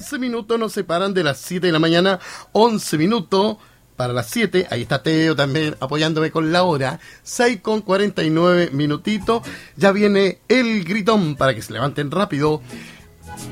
11 minutos nos separan de las 7 de la mañana. 11 minutos para las 7. Ahí está Teo también apoyándome con la hora. 6:49 minutitos. Ya viene el gritón para que se levanten rápido.